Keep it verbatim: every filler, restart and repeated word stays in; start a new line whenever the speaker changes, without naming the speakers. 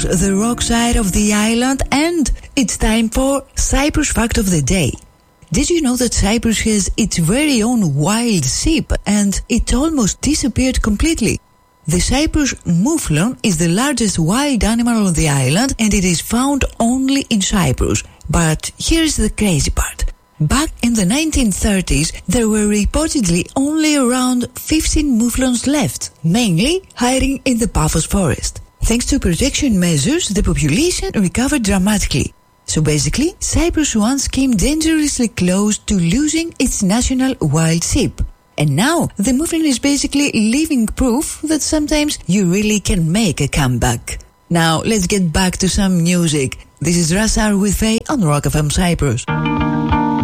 the rock side of the island, and it's time for Cyprus Fact of the Day. Did you know that Cyprus has its very own wild sheep and it almost disappeared completely? The Cyprus mouflon is the largest wild animal on the island and it is found only in Cyprus. But here's the crazy part. Back in the nineteen thirties, there were reportedly only around fifteen mouflons left, mainly hiding in the Paphos forest. Thanks to protection measures, the population recovered dramatically. So basically, Cyprus once came dangerously close to losing its national wild sheep. And now, the mouflon is basically living proof that sometimes you really can make a comeback. Now, let's get back to some music. This is Rassar with Faye on Rock F M Cyprus.